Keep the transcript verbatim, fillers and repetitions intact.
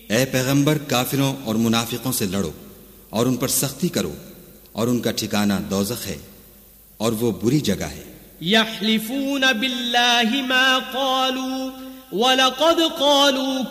ए पैगंबर, काफिरों और मुनाफिकों से लड़ो और उन पर सख्ती करो और उनका ठिकाना दोज़ख है और वो बुरी जगह है। यहलिफून बिल्लाहि मा क़ालू व लक़द क़ालू